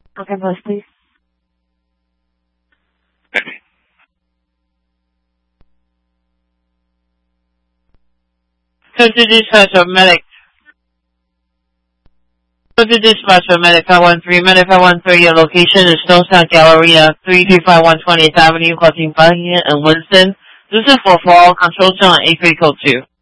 Okay, bus, please. Go to dispatch of medic. Go to dispatch of medic 513. Medic 513, your location is Stonestown Galleria, 335 120th Avenue, Clutching Buckingham and Winston. This is for fall control zone 83 code 2.